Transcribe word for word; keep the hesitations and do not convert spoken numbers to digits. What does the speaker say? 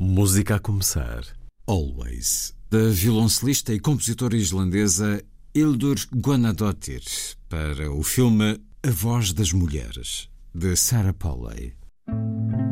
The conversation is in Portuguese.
Música a começar. Always, da violoncelista e compositora islandesa Hildur Guðnadóttir, para o filme A Voz das Mulheres, de Sarah Polley.